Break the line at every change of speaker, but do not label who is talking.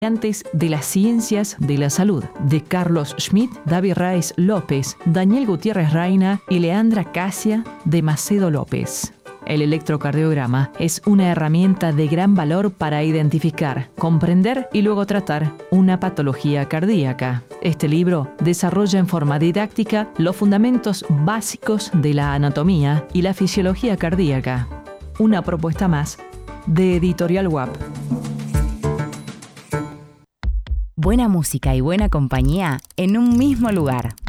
Antes de las ciencias de la salud, de Carlos Schmidt, David Reis López, Daniel Gutiérrez Reina y Leandra Casia de Macedo López. El electrocardiograma es una herramienta de gran valor para identificar, comprender y luego tratar una patología cardíaca. Este libro desarrolla en forma didáctica los fundamentos básicos de la anatomía y la fisiología cardíaca. Una propuesta más de Editorial WAP.
Buena música y buena compañía en un mismo lugar.